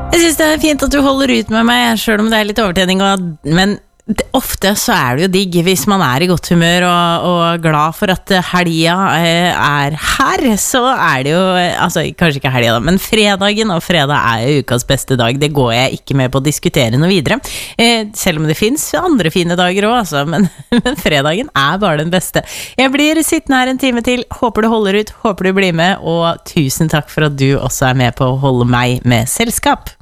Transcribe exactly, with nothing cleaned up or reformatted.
Jeg synes det er fint at du holder ut med meg, selv om det er litt overtenning, men det, ofte så er det jo digg hvis man er i godt humør og, og glad for at helga er her, så er det jo, altså kanskje ikke helga da, men fredagen, og fredag er jo ukas beste dag, det går jeg ikke med på å diskutere noe videre, eh, selv om det finnes andre fine dager også, altså, men, men fredagen er bare den beste. Jeg blir sittende her en time til, håper du holder ut, håper du blir med, og tusen takk for at du også er med på å holde meg med selskap.